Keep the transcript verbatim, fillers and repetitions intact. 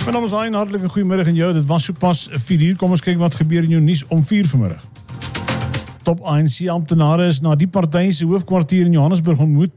My naam is Hein, hartelijk goeiemiddag aan jou. Dit was so pas vier uur. Kom ons kyk wat gebeur in jou nuus om vier vanmiddag. Top A N C amptenare is na die party se hoofkwartier in Johannesburg ontmoet